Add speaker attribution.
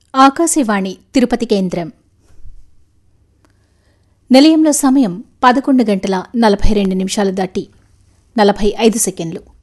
Speaker 1: ఆకాశవాణి తిరుపతి కేంద్రం. నిలయంలో సమయం 11 గంటల 42 నిమిషాలు దాటి 45 సెకండ్లు.